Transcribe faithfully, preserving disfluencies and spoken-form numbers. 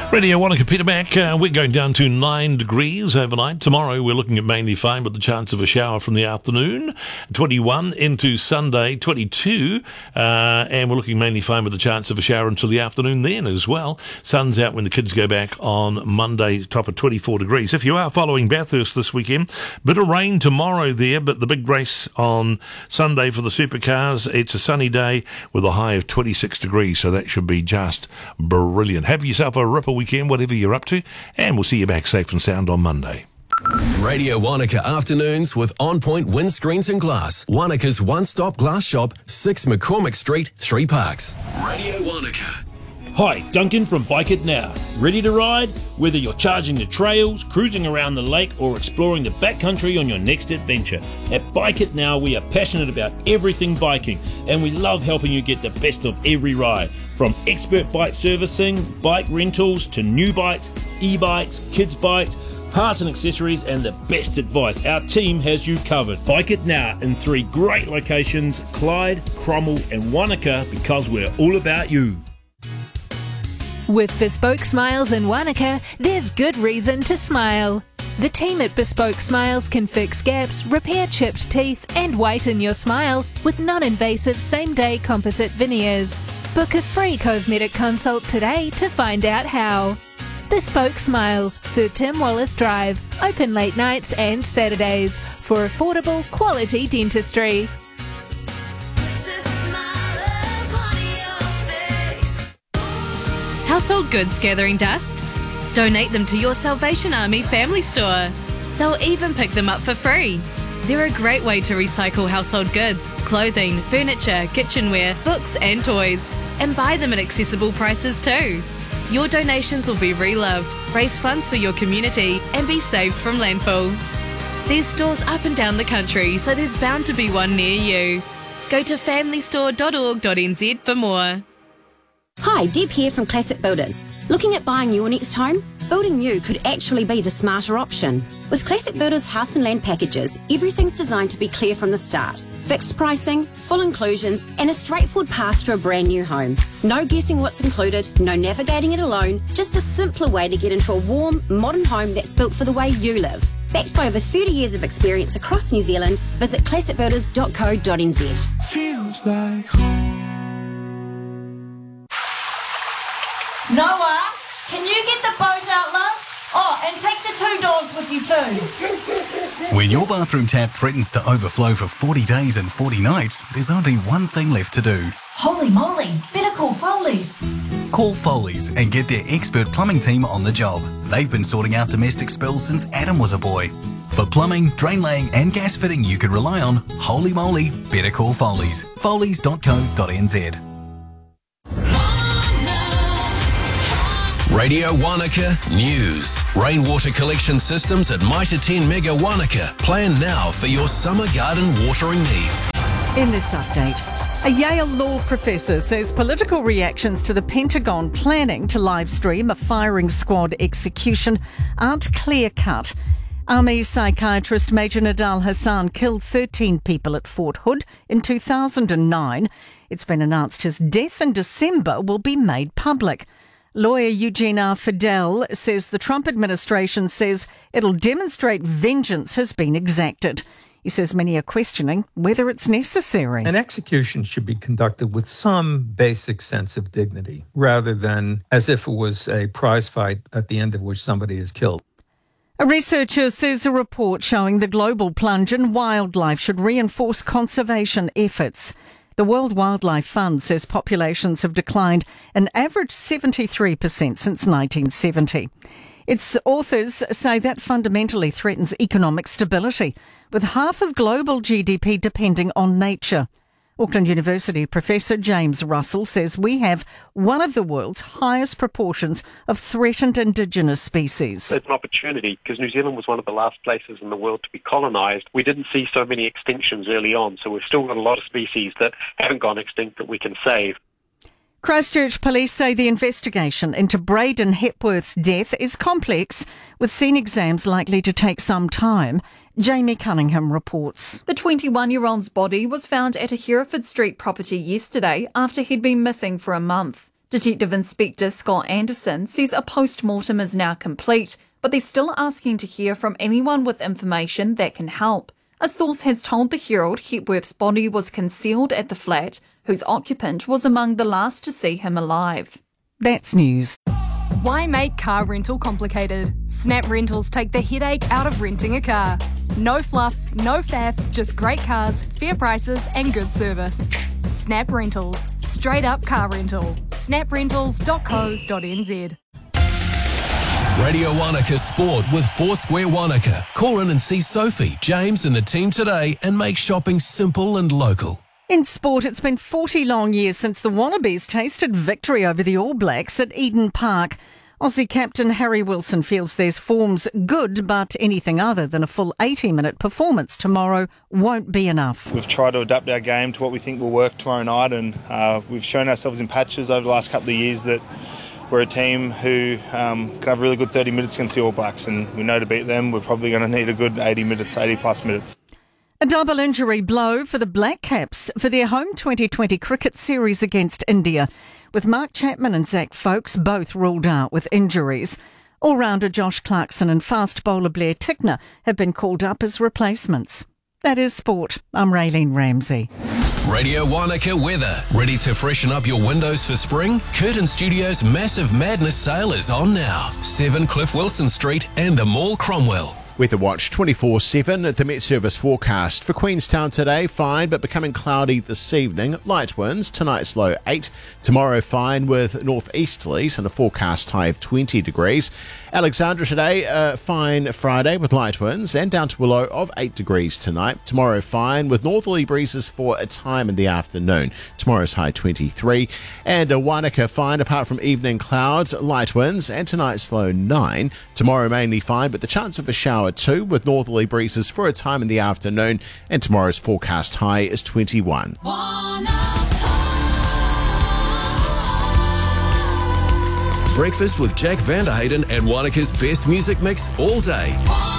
Radio Wanaka, Peter Mac. Uh, we're going down to nine degrees overnight. Tomorrow we're looking at mainly fine with the chance of a shower from the afternoon. twenty-one into Sunday, twenty-two. Uh, and we're looking mainly fine with the chance of a shower until the afternoon then as well. Sun's out when the kids go back on Monday, top of twenty-four degrees. If you are following Bathurst this weekend, bit of rain tomorrow there, but the big race on Sunday for the supercars. It's a sunny day with a high of twenty-six degrees, so that should be just brilliant. Have yourself a ripper weekend, whatever you're up to, and we'll see you back safe and sound on Monday. Radio Wanaka Afternoons with On Point Windscreens and Glass. Wanaka's one-stop glass shop, six McCormick Street, Three Parks. Radio Wanaka. Hi, Duncan from Bike It Now. Ready to ride? Whether you're charging the trails, cruising around the lake, or exploring the backcountry on your next adventure, at Bike It Now we are passionate about everything biking, and we love helping you get the best of every ride. From expert bike servicing, bike rentals, to new bikes, e-bikes, kids' bikes, parts and accessories, and the best advice. Our team has you covered. Bike It Now in three great locations, Clyde, Cromwell and Wanaka, because we're all about you. With Bespoke Smiles in Wanaka, there's good reason to smile. The team at Bespoke Smiles can fix gaps, repair chipped teeth and whiten your smile with non-invasive same-day composite veneers. Book a free cosmetic consult today to find out how. Bespoke Smiles, Sir Tim Wallace Drive, open late nights and Saturdays for affordable, quality dentistry. Household goods gathering dust? Donate them to your Salvation Army family store. They'll even pick them up for free. They're a great way to recycle household goods, clothing, furniture, kitchenware, books and toys, and buy them at accessible prices too. Your donations will be reloved, raise funds for your community and be saved from landfill. There's stores up and down the country, so there's bound to be one near you. Go to family store dot org dot n z for more. Hi, Deb here from Classic Builders. Looking at buying your next home? Building new could actually be the smarter option. With Classic Builders house and land packages, everything's designed to be clear from the start. Fixed pricing, full inclusions, and a straightforward path to a brand new home. No guessing what's included, no navigating it alone, just a simpler way to get into a warm, modern home that's built for the way you live. Backed by over thirty years of experience across New Zealand, visit classic builders dot co dot n z. Feels like home. Noah, can you get the boat out, love? Oh, and take the two dogs with you too. When your bathroom tap threatens to overflow for forty days and forty nights, there's only one thing left to do. Holy moly, better call Foley's. Call Foley's and get their expert plumbing team on the job. They've been sorting out domestic spills since Adam was a boy. For plumbing, drain laying and gas fitting you can rely on, holy moly, better call Foley's. foleys dot co dot n z. Radio Wanaka News. Rainwater collection systems at Mitre ten Mega Wanaka. Plan now for your summer garden watering needs. In this update, a Yale law professor says political reactions to the Pentagon planning to live stream a firing squad execution aren't clear-cut. Army psychiatrist Major Nidal Hassan killed thirteen people at Fort Hood in two thousand nine. It's been announced his death in December will be made public. Lawyer Eugene R. Fidel says the Trump administration says it'll demonstrate vengeance has been exacted. He says many are questioning whether it's necessary. An execution should be conducted with some basic sense of dignity, rather than as if it was a prize fight at the end of which somebody is killed. A researcher says a report showing the global plunge in wildlife should reinforce conservation efforts. The World Wildlife Fund says populations have declined an average seventy-three percent since nineteen seventy. Its authors say that fundamentally threatens economic stability, with half of global G D P depending on nature. Auckland University Professor James Russell says we have one of the world's highest proportions of threatened indigenous species. It's an opportunity because New Zealand was one of the last places in the world to be colonised. We didn't see so many extinctions early on, so we've still got a lot of species that haven't gone extinct that we can save. Christchurch police say the investigation into Braden Hepworth's death is complex, with scene exams likely to take some time. Jamie Cunningham reports. The twenty-one-year-old's body was found at a Hereford Street property yesterday after he'd been missing for a month. Detective Inspector Scott Anderson says a post-mortem is now complete, but they're still asking to hear from anyone with information that can help. A source has told the Herald Hepworth's body was concealed at the flat, whose occupant was among the last to see him alive. That's news. Why make car rental complicated? Snap Rentals take the headache out of renting a car. No fluff, no faff, just great cars, fair prices and good service. Snap Rentals. Straight up car rental. snap rentals dot co dot n z. Radio Wanaka Sport with Foursquare Wanaka. Call in and see Sophie, James and the team today and make shopping simple and local. In sport, it's been forty long years since the Wallabies tasted victory over the All Blacks at Eden Park. Aussie captain Harry Wilson feels their form's good, but anything other than a full eighty-minute performance tomorrow won't be enough. We've tried to adapt our game to what we think will work tomorrow night, and uh, we've shown ourselves in patches over the last couple of years that we're a team who um, can have really good thirty minutes against the All Blacks, and we know to beat them we're probably going to need a good eighty minutes, eighty plus minutes. A double injury blow for the Black Caps for their home twenty twenty cricket series against India, with Mark Chapman and Zach Folkes both ruled out with injuries. All-rounder Josh Clarkson and fast bowler Blair Tickner have been called up as replacements. That is sport. I'm Raylene Ramsey. Radio Wanaka weather. Ready to freshen up your windows for spring? Curtin Studios' Massive Madness sale is on now. seven Cliff Wilson Street and the Mall Cromwell. Weather Watch twenty-four seven at the Met Service forecast. For Queenstown today, fine but becoming cloudy this evening. Light winds, tonight's low eight. Tomorrow fine with northeasterlies and a forecast high of twenty degrees. Alexandra today, uh, fine Friday with light winds and down to a low of eight degrees tonight. Tomorrow fine with northerly breezes for a time in the afternoon. Tomorrow's high twenty-three. And a Wanaka fine apart from evening clouds, light winds and tonight's low nine. Tomorrow mainly fine but the chance of a shower two with northerly breezes for a time in the afternoon, and tomorrow's forecast high is twenty-one. Breakfast with Jack Vanderhayden and Wanaka's best music mix all day.